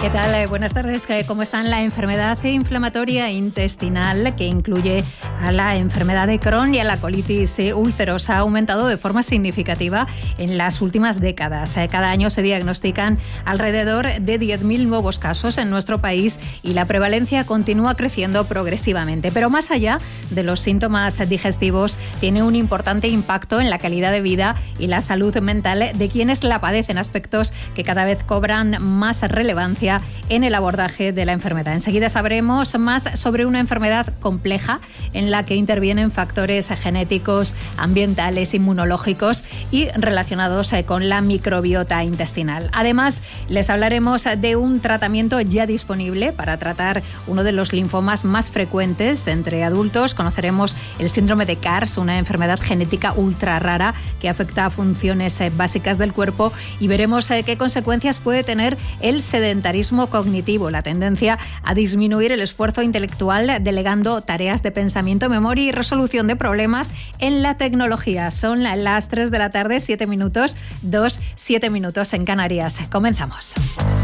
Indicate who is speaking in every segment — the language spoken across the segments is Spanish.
Speaker 1: ¿Qué tal? Buenas tardes. ¿Cómo están? La enfermedad inflamatoria intestinal, que incluye a la enfermedad de Crohn y a la colitis ulcerosa, ha aumentado de forma significativa en las últimas décadas. Cada año se diagnostican alrededor de 10.000 nuevos casos en nuestro país y la prevalencia continúa creciendo progresivamente. Pero más allá de los síntomas digestivos, tiene un importante impacto en la calidad de vida y la salud mental de quienes la padecen, aspectos que cada vez cobran más relevancia en el abordaje de la enfermedad. Enseguida sabremos más sobre una enfermedad compleja en la que intervienen factores genéticos, ambientales, inmunológicos y relacionados con la microbiota intestinal. Además, les hablaremos de un tratamiento ya disponible para tratar uno de los linfomas más frecuentes entre adultos. Conoceremos el síndrome de CARS, una enfermedad genética ultra rara que afecta a funciones básicas del cuerpo, y veremos qué consecuencias puede tener el sedentarismo cognitivo, la tendencia a disminuir el esfuerzo intelectual delegando tareas de pensamiento, memoria y resolución de problemas en la tecnología. Son las 3 de la tarde, 7 minutos, 7 minutos en Canarias. Comenzamos.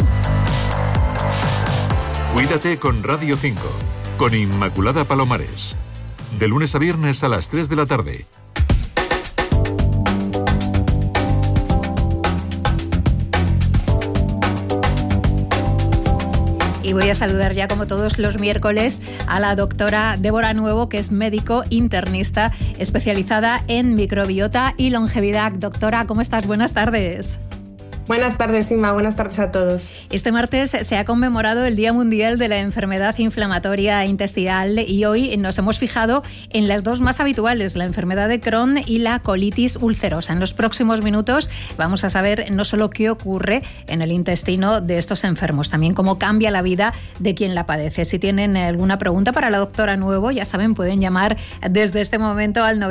Speaker 2: Cuídate con Radio 5, con Inmaculada Palomares. De lunes a viernes a las 3 de la tarde.
Speaker 1: Y voy a saludar ya, como todos los miércoles, a la doctora Débora Nuevo, que es médico internista especializada en microbiota y longevidad. Doctora, ¿cómo estás? Buenas tardes.
Speaker 3: Buenas tardes, Inma. Buenas tardes a todos.
Speaker 1: Este martes se ha conmemorado el Día Mundial de la Enfermedad Inflamatoria Intestinal y hoy nos hemos fijado en las dos más habituales, la enfermedad de Crohn y la colitis ulcerosa. En los próximos minutos vamos a saber no solo qué ocurre en el intestino de estos enfermos, también cómo cambia la vida de quien la padece. Si tienen alguna pregunta para la doctora Nuevo, ya saben, pueden llamar desde este momento al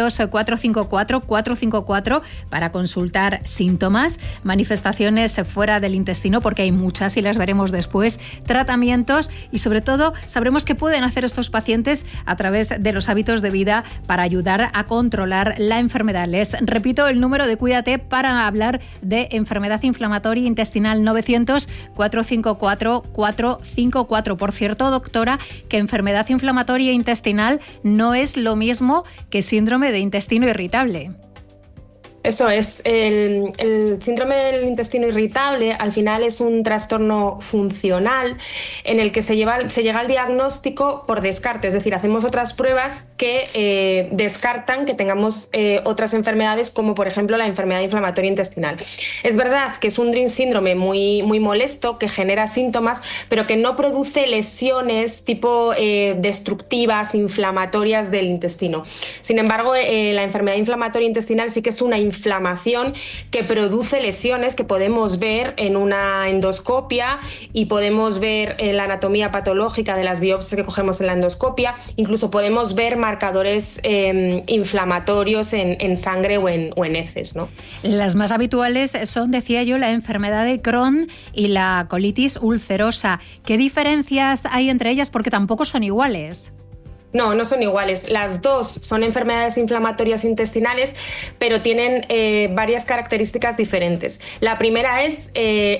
Speaker 1: 900-454-454 para consultar síntomas, manifestaciones fuera del intestino, porque hay muchas y las veremos después, tratamientos y sobre todo sabremos qué pueden hacer estos pacientes a través de los hábitos de vida para ayudar a controlar la enfermedad. Les repito el número de Cuídate para hablar de enfermedad inflamatoria intestinal: 900-454-454. Por cierto, doctora, que enfermedad inflamatoria intestinal no es lo mismo que síndrome de intestino irritable.
Speaker 3: Eso es, el síndrome del intestino irritable al final es un trastorno funcional en el que se llega al diagnóstico por descarte, es decir, hacemos otras pruebas que descartan que tengamos otras enfermedades, como por ejemplo la enfermedad inflamatoria intestinal. Es verdad que es un síndrome muy, muy molesto, que genera síntomas, pero que no produce lesiones tipo destructivas, inflamatorias del intestino. Sin embargo, la enfermedad inflamatoria intestinal sí que es una inflamación que produce lesiones que podemos ver en una endoscopia y podemos ver en la anatomía patológica de las biopsias que cogemos en la endoscopia. Incluso podemos ver marcadores inflamatorios en sangre o en heces, ¿no? Las más habituales son, decía yo, la enfermedad de Crohn y la colitis ulcerosa. ¿Qué diferencias hay entre ellas? Porque tampoco son iguales. No, no son iguales. Las dos son enfermedades inflamatorias intestinales, pero tienen varias características diferentes. La primera es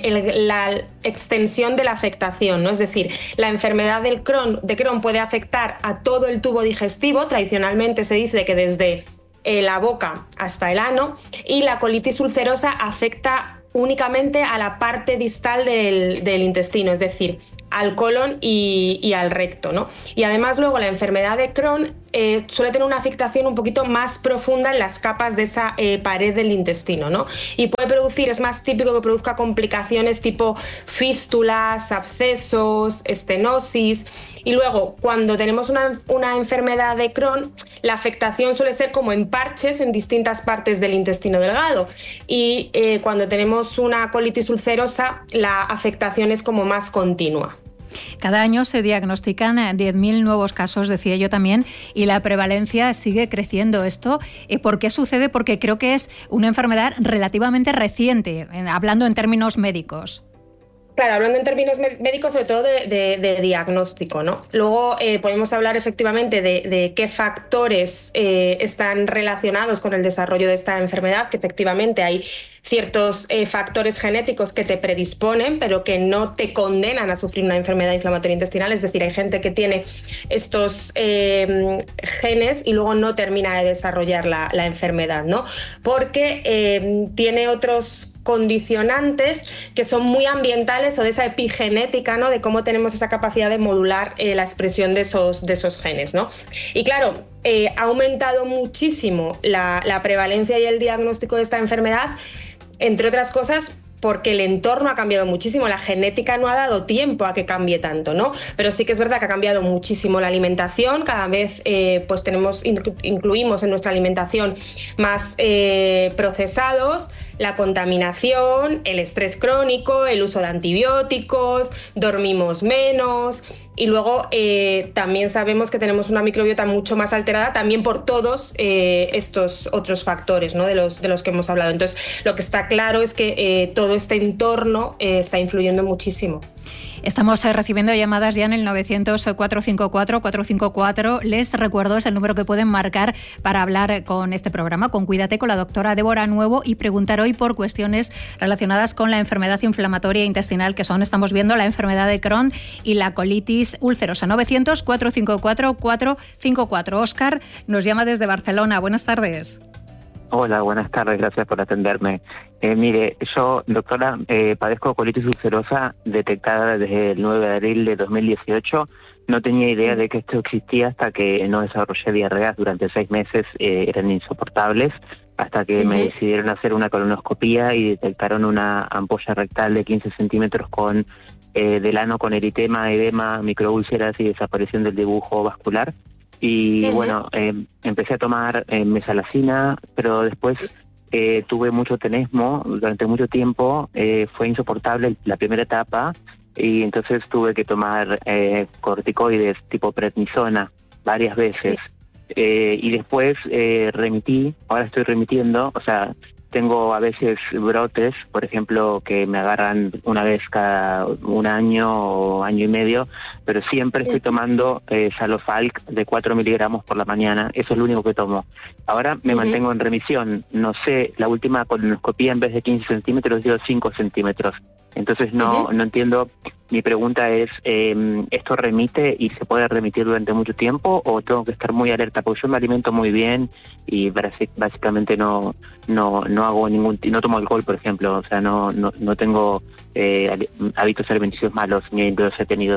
Speaker 3: la extensión de la afectación, ¿no? Es decir, la enfermedad de Crohn puede afectar a todo el tubo digestivo. Tradicionalmente se dice que desde la boca hasta el ano, y la colitis ulcerosa afecta únicamente a la parte distal del intestino, es decir, al colon y al recto, ¿no? Y además luego la enfermedad de Crohn suele tener una afectación un poquito más profunda en las capas de esa pared del intestino, ¿no? Y puede producir, es más típico que produzca complicaciones tipo fístulas, abscesos, estenosis. Y luego, cuando tenemos una enfermedad de Crohn, la afectación suele ser como en parches en distintas partes del intestino delgado. Y cuando tenemos una colitis ulcerosa, la afectación es como más continua.
Speaker 1: Cada año se diagnostican 10.000 nuevos casos, decía yo también, y la prevalencia sigue creciendo. ¿Esto por qué sucede? Porque creo que es una enfermedad relativamente reciente, hablando en términos médicos.
Speaker 3: Claro, hablando en términos médicos, sobre todo de diagnóstico, ¿no? Luego podemos hablar efectivamente de qué factores están relacionados con el desarrollo de esta enfermedad, que efectivamente hay ciertos factores genéticos que te predisponen, pero que no te condenan a sufrir una enfermedad inflamatoria intestinal. Es decir, hay gente que tiene estos genes y luego no termina de desarrollar la enfermedad, ¿no? Porque tiene otros condicionantes que son muy ambientales o de esa epigenética, ¿no? De cómo tenemos esa capacidad de modular la expresión de esos genes, ¿no? Y claro, ha aumentado muchísimo la prevalencia y el diagnóstico de esta enfermedad, entre otras cosas porque el entorno ha cambiado muchísimo, la genética no ha dado tiempo a que cambie tanto, ¿no? Pero sí que es verdad que ha cambiado muchísimo la alimentación, cada vez pues incluimos en nuestra alimentación más procesados, la contaminación, el estrés crónico, el uso de antibióticos, dormimos menos y luego también sabemos que tenemos una microbiota mucho más alterada también por todos estos otros factores, ¿no? de los que hemos hablado. Entonces, lo que está claro es que todo este entorno está influyendo muchísimo.
Speaker 1: Estamos recibiendo llamadas ya en el 900-454-454. Les recuerdo, es el número que pueden marcar para hablar con este programa, con Cuídate, con la doctora Débora Nuevo, y preguntar hoy por cuestiones relacionadas con la enfermedad inflamatoria intestinal, que son, estamos viendo, la enfermedad de Crohn y la colitis ulcerosa. 900-454-454. Óscar nos llama desde Barcelona. Buenas tardes.
Speaker 4: Hola, buenas tardes, gracias por atenderme. Mire, yo, doctora, padezco colitis ulcerosa detectada desde el 9 de abril de 2018. No tenía idea de que esto existía hasta que no desarrollé diarreas durante 6 meses, eran insoportables, hasta que me decidieron hacer una colonoscopía y detectaron una ampolla rectal de 15 centímetros con del ano con eritema, edema, microúlceras y desaparición del dibujo vascular. Y bueno, empecé a tomar mesalazina, pero después tuve mucho tenesmo durante mucho tiempo, fue insoportable la primera etapa y entonces tuve que tomar corticoides tipo prednisona varias veces. Y después remití, ahora estoy remitiendo, o sea, tengo a veces brotes, por ejemplo, que me agarran una vez cada 1 año o año y medio, pero siempre estoy tomando Salofalc de 4 miligramos por la mañana, eso es lo único que tomo. Ahora me mantengo en remisión, no sé, la última colonoscopía en vez de 15 centímetros dio 5 centímetros, entonces no entiendo. Mi pregunta es, ¿esto remite y se puede remitir durante mucho tiempo o tengo que estar muy alerta? Porque yo me alimento muy bien y básicamente no hago no tomo alcohol, por ejemplo, o sea, no tengo hábitos alimenticios malos, ni los he tenido.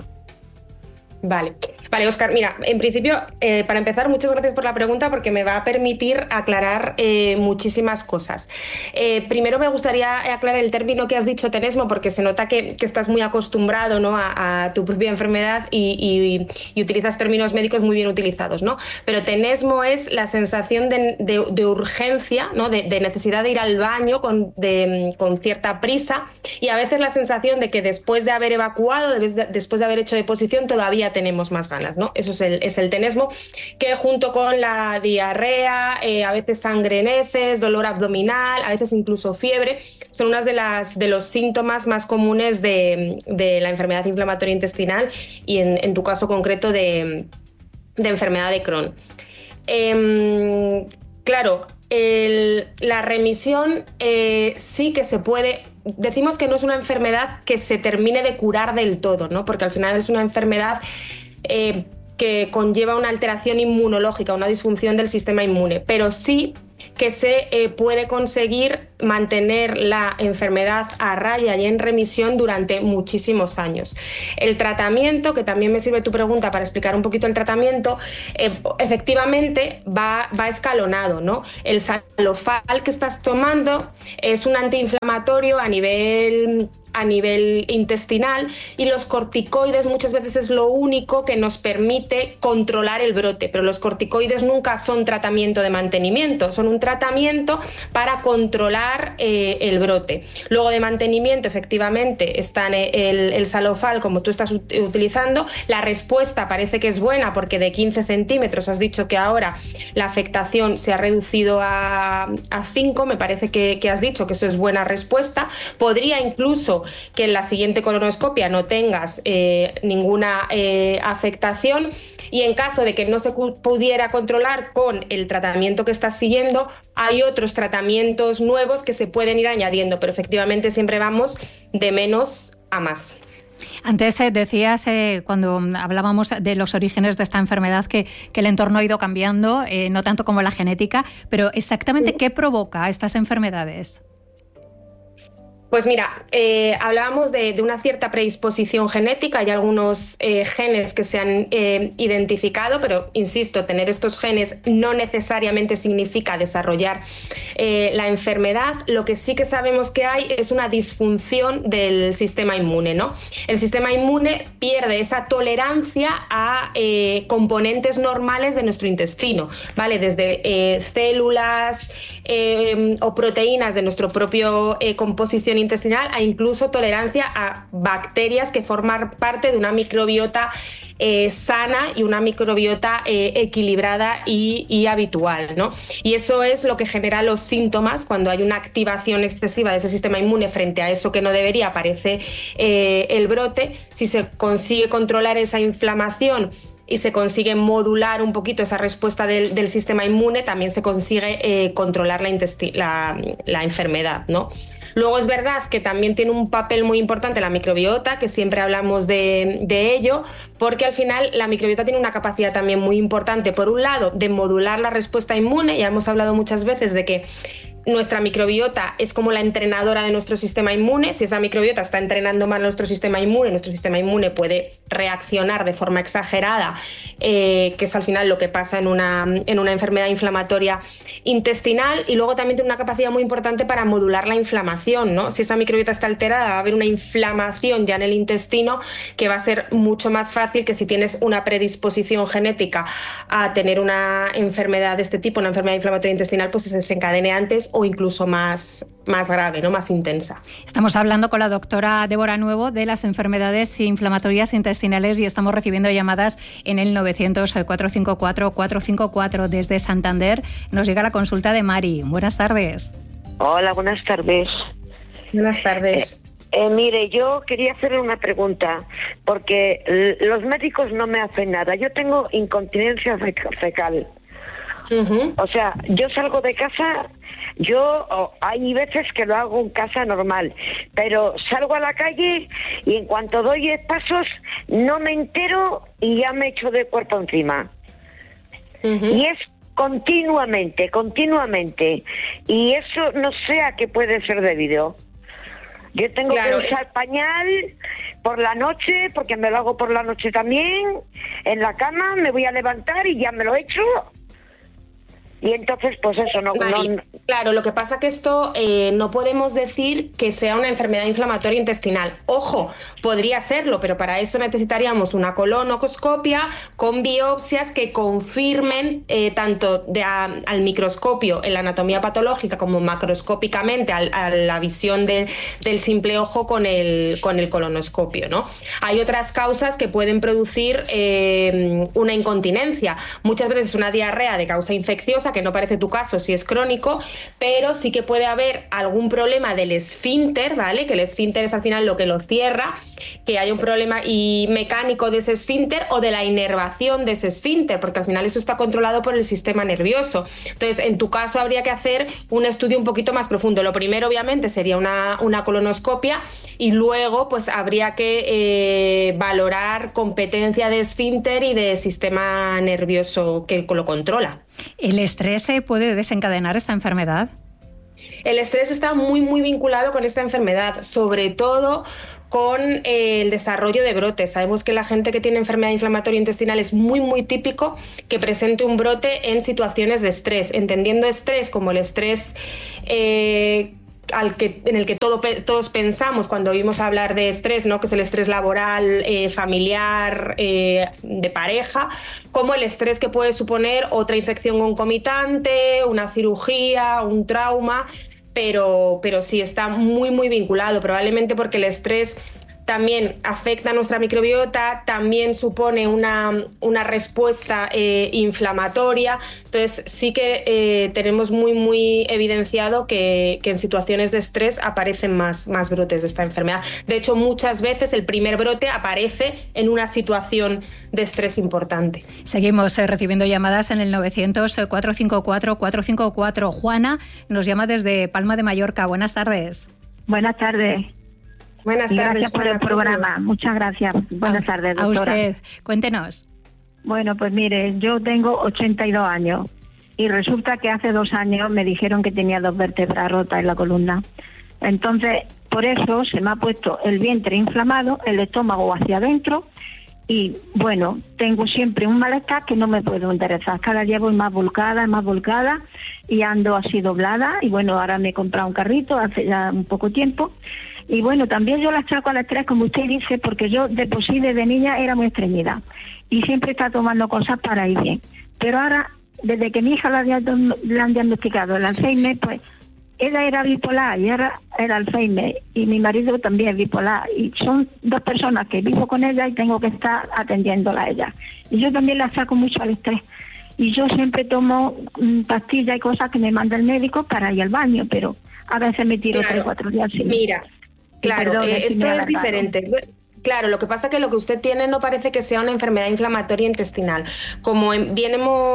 Speaker 3: Vale, Óscar, mira, en principio, para empezar, muchas gracias por la pregunta porque me va a permitir aclarar muchísimas cosas. Primero me gustaría aclarar el término que has dicho, tenesmo, porque se nota que estás muy acostumbrado, ¿no? a tu propia enfermedad y utilizas términos médicos muy bien utilizados, ¿no? Pero tenesmo es la sensación de urgencia, ¿no? de necesidad de ir al baño con cierta prisa y a veces la sensación de que después de haber evacuado, después de haber hecho deposición, todavía tenemos más ganas, ¿no? Eso es el tenesmo, que junto con la diarrea, a veces sangre en heces, dolor abdominal, a veces incluso fiebre, son unas de los síntomas más comunes de la enfermedad inflamatoria intestinal y en tu caso concreto de enfermedad de Crohn. Claro, la remisión sí que se puede. Decimos que no es una enfermedad que se termine de curar del todo, ¿no? Porque al final es una enfermedad que conlleva una alteración inmunológica, una disfunción del sistema inmune, pero sí que se puede conseguir mantener la enfermedad a raya y en remisión durante muchísimos años. El tratamiento, que también me sirve tu pregunta para explicar un poquito el tratamiento, efectivamente va escalonado, ¿no? El Salofal que estás tomando es un antiinflamatorio a nivel intestinal y los corticoides muchas veces es lo único que nos permite controlar el brote, pero los corticoides nunca son tratamiento de mantenimiento, son un tratamiento para controlar el brote. Luego de mantenimiento efectivamente está el Salofal como tú estás utilizando, la respuesta parece que es buena porque de 15 centímetros has dicho que ahora la afectación se ha reducido a 5, me parece que has dicho que eso es buena respuesta, podría incluso que en la siguiente colonoscopia no tengas ninguna afectación y en caso de que no se pudiera controlar con el tratamiento que estás siguiendo, hecho hay otros tratamientos nuevos que se pueden ir añadiendo, pero efectivamente siempre vamos de menos a más.
Speaker 1: Antes decías, cuando hablábamos de los orígenes de esta enfermedad, que el entorno ha ido cambiando, no tanto como la genética, pero exactamente ¿qué provoca estas enfermedades?
Speaker 3: Pues mira, hablábamos de una cierta predisposición genética. Hay algunos genes que se han identificado, pero insisto, tener estos genes no necesariamente significa desarrollar la enfermedad. Lo que sí que sabemos que hay es una disfunción del sistema inmune, ¿no? El sistema inmune pierde esa tolerancia a componentes normales de nuestro intestino, ¿vale? Desde células o proteínas de nuestro propio composición intestinal a incluso tolerancia a bacterias que forman parte de una microbiota sana y una microbiota equilibrada y habitual, ¿no? Y eso es lo que genera los síntomas cuando hay una activación excesiva de ese sistema inmune frente a eso que no debería. Aparece el brote. Si se consigue controlar esa inflamación y se consigue modular un poquito esa respuesta del sistema inmune, también se consigue controlar la enfermedad, ¿no? Luego es verdad que también tiene un papel muy importante la microbiota, que siempre hablamos de ello, porque al final la microbiota tiene una capacidad también muy importante, por un lado, de modular la respuesta inmune. Ya hemos hablado muchas veces de que nuestra microbiota es como la entrenadora de nuestro sistema inmune. Si esa microbiota está entrenando mal nuestro sistema inmune puede reaccionar de forma exagerada, que es al final lo que pasa en una enfermedad inflamatoria intestinal. Y luego también tiene una capacidad muy importante para modular la inflamación, ¿no? Si esa microbiota está alterada, va a haber una inflamación ya en el intestino que va a ser mucho más fácil que si tienes una predisposición genética a tener una enfermedad de este tipo, una enfermedad inflamatoria intestinal, pues se desencadene antes o incluso más grave, ¿no? Más intensa.
Speaker 1: Estamos hablando con la doctora Débora Nuevo de las enfermedades inflamatorias intestinales y estamos recibiendo llamadas en el 900-454-454 desde Santander. Nos llega la consulta de Mari. Buenas tardes.
Speaker 5: Hola, buenas tardes.
Speaker 3: Buenas tardes.
Speaker 5: Mire, yo quería hacerle una pregunta, porque los médicos no me hacen nada. Yo tengo incontinencia fecal. Uh-huh. O sea, yo salgo de casa, hay veces que lo hago en casa normal, pero salgo a la calle y en cuanto doy 10 pasos no me entero y ya me echo de cuerpo encima. Uh-huh. Y es continuamente, y eso no sé a qué puede ser debido. Yo tengo que usar pañal por la noche, porque me lo hago por la noche también, en la cama, me voy a levantar y ya me lo echo. Y entonces, pues eso, no...
Speaker 3: Claro, lo que pasa que esto no podemos decir que sea una enfermedad inflamatoria intestinal. Ojo, podría serlo, pero para eso necesitaríamos una colonoscopia con biopsias que confirmen tanto al microscopio en la anatomía patológica como macroscópicamente a la visión del simple ojo con el colonoscopio, ¿no? Hay otras causas que pueden producir una incontinencia. Muchas veces una diarrea de causa infecciosa, que no parece tu caso si es crónico, pero sí que puede haber algún problema del esfínter, ¿vale? Que el esfínter es al final lo que lo cierra, que haya un problema mecánico de ese esfínter o de la inervación de ese esfínter, porque al final eso está controlado por el sistema nervioso. Entonces, en tu caso habría que hacer un estudio un poquito más profundo. Lo primero, obviamente, sería una colonoscopia y luego pues habría que valorar competencia de esfínter y de sistema nervioso que lo controla.
Speaker 1: ¿El estrés puede desencadenar esta enfermedad?
Speaker 3: El estrés está muy, muy vinculado con esta enfermedad, sobre todo con el desarrollo de brotes. Sabemos que la gente que tiene enfermedad inflamatoria intestinal es muy, muy típico que presente un brote en situaciones de estrés, entendiendo estrés como el estrés en el que todos pensamos cuando oímos hablar de estrés, ¿no? Que es el estrés laboral, familiar, de pareja, como el estrés que puede suponer otra infección concomitante, una cirugía, un trauma, pero sí está muy, muy vinculado, probablemente porque el estrés también afecta a nuestra microbiota, también supone una respuesta inflamatoria. Entonces sí que tenemos muy evidenciado que en situaciones de estrés aparecen más brotes de esta enfermedad. De hecho, muchas veces el primer brote aparece en una situación de estrés importante.
Speaker 1: Seguimos recibiendo llamadas en el 900-454-454. Juana nos llama desde Palma de Mallorca. Buenas tardes.
Speaker 6: Buenas tardes.
Speaker 3: Buenas tardes.
Speaker 6: Gracias por el programa. Muchas gracias. Buenas tardes, doctora.
Speaker 1: A usted. Cuéntenos.
Speaker 6: Bueno, pues mire, yo tengo 82 años y resulta que hace 2 años me dijeron que tenía 2 vértebras rotas en la columna. Entonces, por eso se me ha puesto el vientre inflamado, el estómago hacia adentro y, bueno, tengo siempre un malestar que no me puedo enderezar. Cada día voy más volcada y ando así doblada y, bueno, ahora me he comprado un carrito hace ya un poco tiempo. Y bueno, también yo la achaco al estrés, como usted dice, porque yo de por sí desde niña era muy estreñida y siempre está tomando cosas para ir bien. Pero ahora, desde que mi hija la han diagnosticado el Alzheimer, pues ella era bipolar y ahora era Alzheimer y mi marido también es bipolar y son 2 personas que vivo con ella y tengo que estar atendiéndola a ella. Y yo también la achaco mucho al estrés. Y yo siempre tomo pastillas y cosas que me manda el médico para ir al baño, pero a veces me tiro 3 o 4 días sin.
Speaker 3: Mira, claro, esto es diferente. Claro, lo que pasa es que lo que usted tiene no parece que sea una enfermedad inflamatoria intestinal. Como bien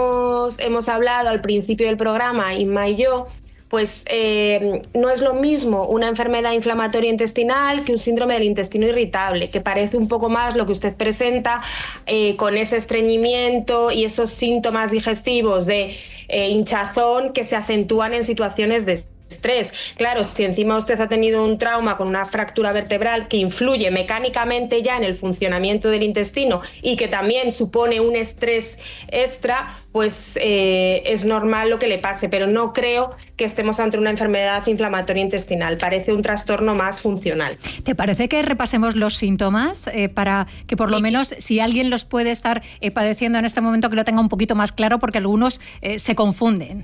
Speaker 3: hemos hablado al principio del programa, Inma y yo, pues no es lo mismo una enfermedad inflamatoria intestinal que un síndrome del intestino irritable, que parece un poco más lo que usted presenta con ese estreñimiento y esos síntomas digestivos de hinchazón que se acentúan en situaciones de estrés. Claro, si encima usted ha tenido un trauma con una fractura vertebral que influye mecánicamente ya en el funcionamiento del intestino y que también supone un estrés extra, pues es normal lo que le pase, pero no creo que estemos ante una enfermedad inflamatoria intestinal. Parece un trastorno más funcional.
Speaker 1: ¿Te parece que repasemos los síntomas para que por lo menos si alguien los puede estar padeciendo en este momento que lo tenga un poquito más claro, porque algunos se confunden?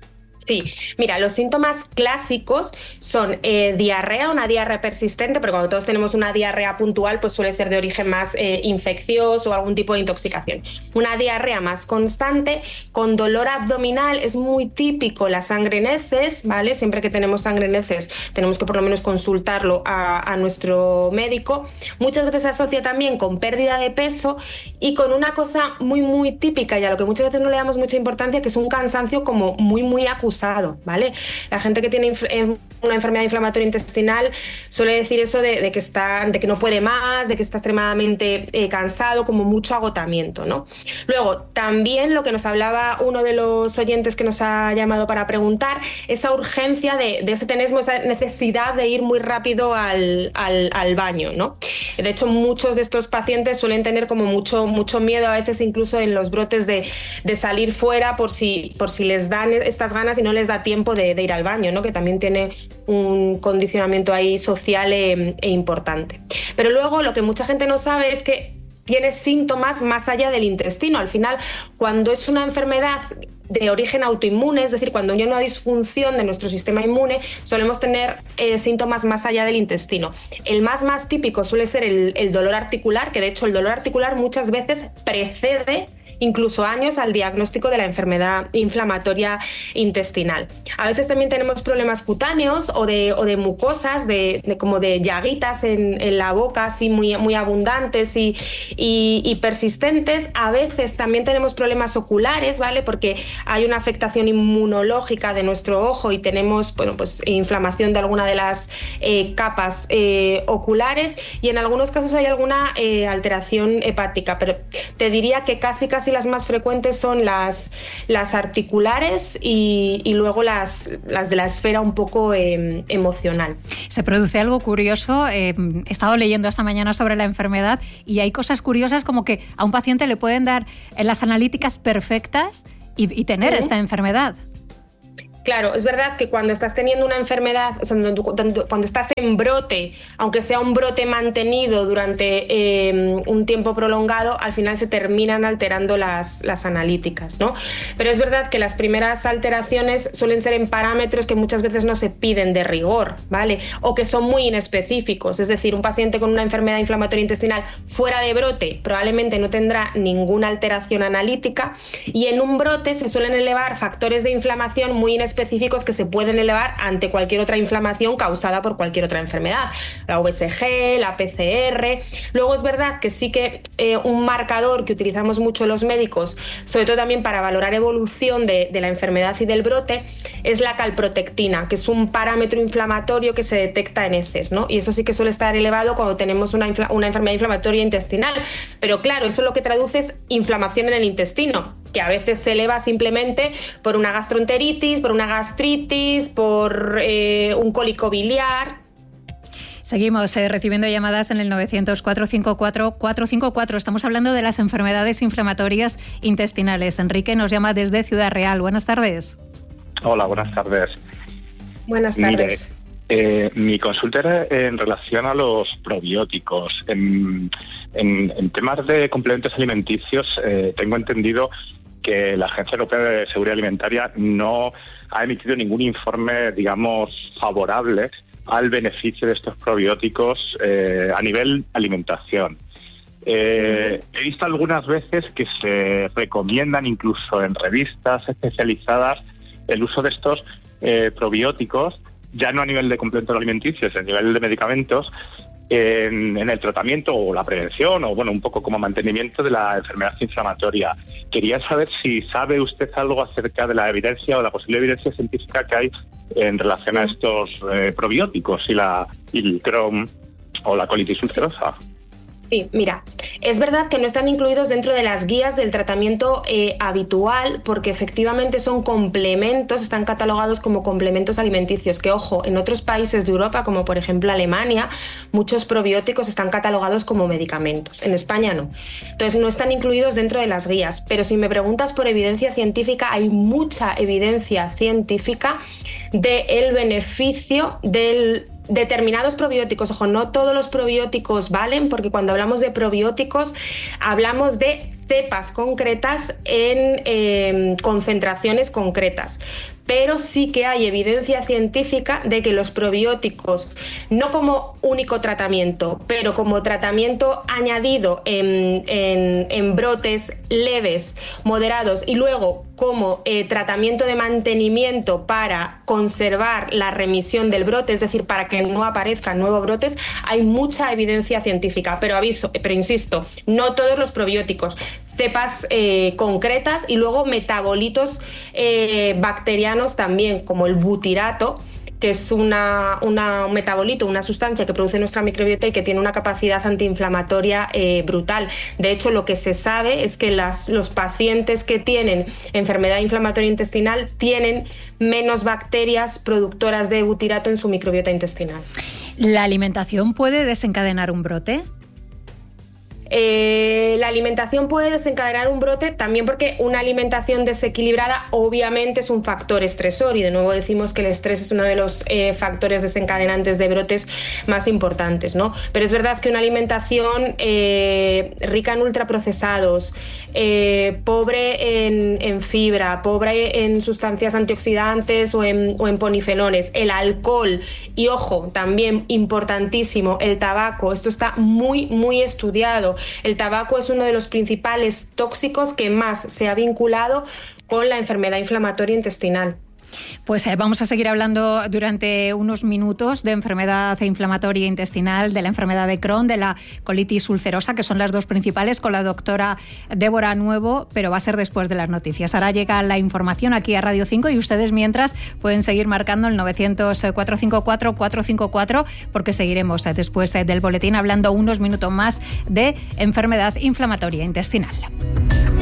Speaker 3: Sí, mira, los síntomas clásicos son diarrea, una diarrea persistente, pero cuando todos tenemos una diarrea puntual, pues suele ser de origen más infeccioso o algún tipo de intoxicación. Una diarrea más constante, con dolor abdominal, es muy típico la sangre en heces, ¿vale? Siempre que tenemos sangre en heces tenemos que por lo menos consultarlo a nuestro médico. Muchas veces se asocia también con pérdida de peso y con una cosa muy típica y a lo que muchas veces no le damos mucha importancia, que es un cansancio como muy acusado. ¿Vale? La gente que tiene una enfermedad inflamatoria intestinal suele decir eso de que no puede más, de que está extremadamente cansado, como mucho agotamiento, ¿no? Luego, también lo que nos hablaba uno de los oyentes que nos ha llamado para preguntar, esa urgencia tenemos esa necesidad de ir muy rápido al baño, ¿no? De hecho, muchos de estos pacientes suelen tener como mucho miedo, a veces incluso en los brotes de salir fuera por si les dan estas ganas y no les da tiempo de ir al baño, ¿no? Que también tiene un condicionamiento ahí social e importante. Pero luego lo que mucha gente no sabe es que tiene síntomas más allá del intestino. Al final, cuando es una enfermedad de origen autoinmune, es decir, cuando hay una disfunción de nuestro sistema inmune, solemos tener síntomas más allá del intestino. El más típico suele ser el dolor articular, que de hecho el dolor articular muchas veces precede incluso años al diagnóstico de la enfermedad inflamatoria intestinal. A veces también tenemos problemas cutáneos o de mucosas, como de llaguitas en la boca, así muy abundantes y persistentes. A veces también tenemos problemas oculares, ¿vale? Porque hay una afectación inmunológica de nuestro ojo y tenemos, pues inflamación de alguna de las capas oculares, y en algunos casos hay alguna alteración hepática, pero te diría que casi las más frecuentes son las articulares y luego las de la esfera un poco emocional.
Speaker 1: Se produce algo curioso, he estado leyendo esta mañana sobre la enfermedad y hay cosas curiosas como que a un paciente le pueden dar las analíticas perfectas y tener esta enfermedad.
Speaker 3: Claro, es verdad que cuando estás teniendo una enfermedad, o sea, cuando estás en brote, aunque sea un brote mantenido durante un tiempo prolongado, al final se terminan alterando las analíticas, ¿no? Pero es verdad que las primeras alteraciones suelen ser en parámetros que muchas veces no se piden de rigor, ¿vale? O que son muy inespecíficos, es decir, un paciente con una enfermedad inflamatoria intestinal fuera de brote probablemente no tendrá ninguna alteración analítica, y en un brote se suelen elevar factores de inflamación muy inespecíficos que se pueden elevar ante cualquier otra inflamación causada por cualquier otra enfermedad, la VSG, la PCR. Luego es verdad que sí que un marcador que utilizamos mucho los médicos, sobre todo también para valorar evolución de la enfermedad y del brote, es la calprotectina, que es un parámetro inflamatorio que se detecta en heces, ¿no? Y eso sí que suele estar elevado cuando tenemos una enfermedad inflamatoria intestinal. Pero claro, eso lo que traduce es inflamación en el intestino, que a veces se eleva simplemente por una gastroenteritis, por una gastritis, por un cólico biliar.
Speaker 1: Seguimos recibiendo llamadas en el 900-454-454. Estamos hablando de las enfermedades inflamatorias intestinales. Enrique nos llama desde Ciudad Real. Buenas tardes.
Speaker 7: Hola, buenas tardes.
Speaker 3: Buenas tardes.
Speaker 7: Mire, mi consulta era en relación a los probióticos. En temas de complementos alimenticios, tengo entendido que la Agencia Europea de Seguridad Alimentaria no ha emitido ningún informe, digamos, favorable al beneficio de estos probióticos a nivel alimentación. He visto algunas veces que se recomiendan, incluso en revistas especializadas, el uso de estos probióticos, ya no a nivel de complementos alimenticios, a nivel de medicamentos, en el tratamiento o la prevención, o bueno, un poco como mantenimiento de la enfermedad inflamatoria. Quería saber si sabe usted algo acerca de la evidencia o la posible evidencia científica que hay en relación a estos probióticos y el Crohn o la colitis ulcerosa.
Speaker 3: Sí, mira, es verdad que no están incluidos dentro de las guías del tratamiento habitual, porque efectivamente son complementos, están catalogados como complementos alimenticios, que ojo, en otros países de Europa, como por ejemplo Alemania, muchos probióticos están catalogados como medicamentos, en España no. Entonces no están incluidos dentro de las guías, pero si me preguntas por evidencia científica, hay mucha evidencia científica del beneficio del determinados probióticos. Ojo, no todos los probióticos valen, porque cuando hablamos de probióticos hablamos de cepas concretas en concentraciones concretas. Pero sí que hay evidencia científica de que los probióticos, no como único tratamiento, pero como tratamiento añadido en brotes leves, moderados, y luego como tratamiento de mantenimiento para conservar la remisión del brote, es decir, para que no aparezcan nuevos brotes, hay mucha evidencia científica. Pero insisto, no todos los probióticos, cepas concretas y luego metabolitos bacterianos también, como el butirato, que es un metabolito, una sustancia que produce nuestra microbiota y que tiene una capacidad antiinflamatoria brutal. De hecho, lo que se sabe es que los pacientes que tienen enfermedad inflamatoria intestinal tienen menos bacterias productoras de butirato en su microbiota intestinal.
Speaker 1: ¿La alimentación puede desencadenar un brote?
Speaker 3: La alimentación puede desencadenar un brote también, porque una alimentación desequilibrada obviamente es un factor estresor, y de nuevo decimos que el estrés es uno de los factores desencadenantes de brotes más importantes, ¿no? Pero es verdad que una alimentación rica en ultraprocesados, pobre en fibra, pobre en sustancias antioxidantes o en polifenoles, el alcohol y, ojo, también importantísimo, el tabaco. Esto está muy, muy estudiado. El tabaco es uno de los principales tóxicos que más se ha vinculado con la enfermedad inflamatoria intestinal.
Speaker 1: Pues vamos a seguir hablando durante unos minutos de enfermedad inflamatoria intestinal, de la enfermedad de Crohn, de la colitis ulcerosa, que son las dos principales, con la doctora Débora Nuevo, pero va a ser después de las noticias. Ahora llega la información aquí a Radio 5 y ustedes mientras pueden seguir marcando el 900-454-454, porque seguiremos después del boletín hablando unos minutos más de enfermedad inflamatoria intestinal.